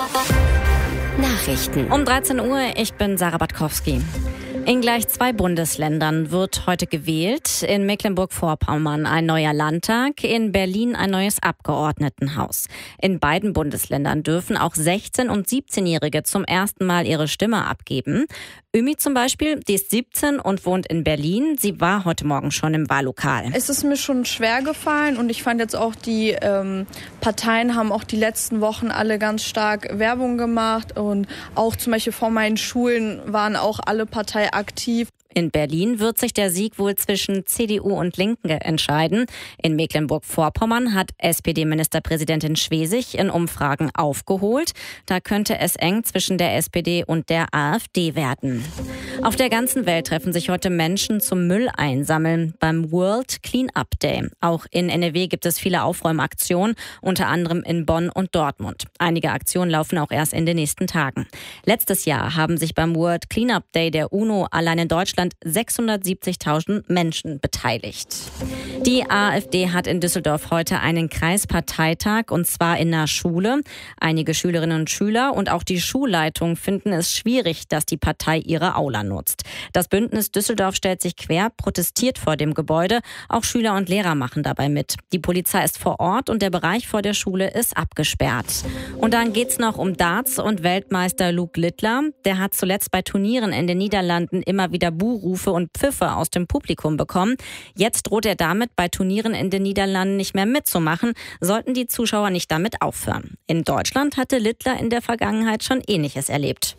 Nachrichten. Um 13 Uhr, ich bin Sarah Batkowski. In gleich 2 Bundesländern wird heute gewählt. In Mecklenburg-Vorpommern ein neuer Landtag, in Berlin ein neues Abgeordnetenhaus. In beiden Bundesländern dürfen auch 16- und 17-Jährige zum ersten Mal ihre Stimme abgeben. Ümi zum Beispiel, die ist 17 und wohnt in Berlin. Sie war heute Morgen schon im Wahllokal. Es ist mir schon schwer gefallen und ich fand jetzt auch, die Parteien haben auch die letzten Wochen alle ganz stark Werbung gemacht und auch zum Beispiel vor meinen Schulen waren auch alle Parteien aktiv. In Berlin wird sich der Sieg wohl zwischen CDU und Linken entscheiden. In Mecklenburg-Vorpommern hat SPD-Ministerpräsidentin Schwesig in Umfragen aufgeholt. Da könnte es eng zwischen der SPD und der AfD werden. Auf der ganzen Welt treffen sich heute Menschen zum Müll einsammeln beim World Clean-Up Day. Auch in NRW gibt es viele Aufräumaktionen, unter anderem in Bonn und Dortmund. Einige Aktionen laufen auch erst in den nächsten Tagen. Letztes Jahr haben sich beim World Clean-Up Day der UNO allein in Deutschland 670.000 Menschen beteiligt. Die AfD hat in Düsseldorf heute einen Kreisparteitag und zwar in einer Schule. Einige Schülerinnen und Schüler und auch die Schulleitung finden es schwierig, dass die Partei ihre Aula nutzt. Das Bündnis Düsseldorf stellt sich quer, protestiert vor dem Gebäude. Auch Schüler und Lehrer machen dabei mit. Die Polizei ist vor Ort und der Bereich vor der Schule ist abgesperrt. Und dann geht's noch um Darts und Weltmeister Luke Littler. Der hat zuletzt bei Turnieren in den Niederlanden immer wieder Buhrufe und Pfiffe aus dem Publikum bekommen. Jetzt droht er damit, bei Turnieren in den Niederlanden nicht mehr mitzumachen, sollten die Zuschauer nicht damit aufhören. In Deutschland hatte Littler in der Vergangenheit schon Ähnliches erlebt.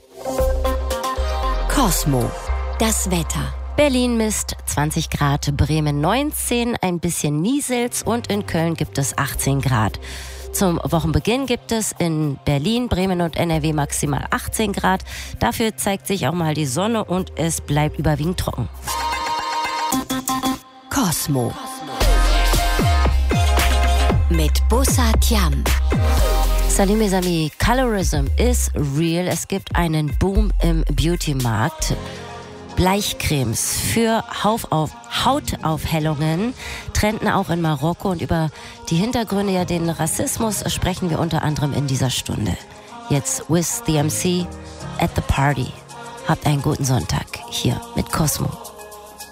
Cosmo. Das Wetter. Berlin misst 20 Grad, Bremen 19, ein bisschen nieselt's und in Köln gibt es 18 Grad. Zum Wochenbeginn gibt es in Berlin, Bremen und NRW maximal 18 Grad. Dafür zeigt sich auch mal die Sonne und es bleibt überwiegend trocken. Cosmo. Mit Bussard Yam. Salut mes amis, Colorism is real. Es gibt einen Boom im Beauty-Markt. Bleichcremes für Hautaufhellungen trenden auch in Marokko und über die Hintergründe, ja den Rassismus, sprechen wir unter anderem in dieser Stunde. Jetzt with the MC at the party. Habt einen guten Sonntag hier mit Cosmo.